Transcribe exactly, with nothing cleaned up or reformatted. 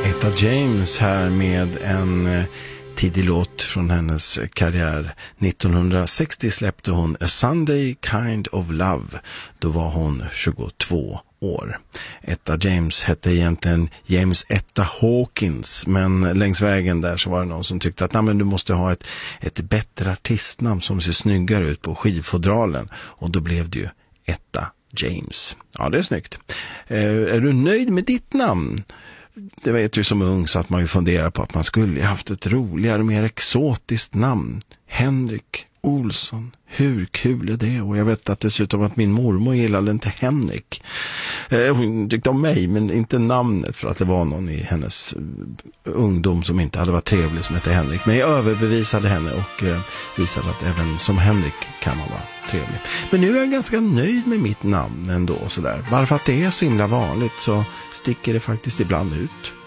Etta James här med en tidig låt från hennes karriär. nittonhundrasextio släppte hon A Sunday Kind of Love. Då var hon tjugotvå år. Etta James hette egentligen James Etta Hawkins, men längs vägen där så var det någon som tyckte att men du måste ha ett, ett bättre artistnamn som ser snyggare ut på skivfodralen, och då blev det ju Etta James. Ja, det är snyggt. Eh, är du nöjd med ditt namn? Det vet ju som ung så att man ju funderar på att man skulle haft ett roligare, mer exotiskt namn. Henrik Olsson. Hur kul är det? Och jag vet att dessutom att min mormor gillade inte Henrik. Eh, hon tyckte om mig, men inte namnet, för att det var någon i hennes ungdom som inte hade varit trevlig som hette Henrik. Men jag överbevisade henne och eh, visade att även som Henrik kan man vara trevlig. Men nu är jag ganska nöjd med mitt namn ändå. Sådär. Bara för att det är så himla vanligt så sticker det faktiskt ibland ut.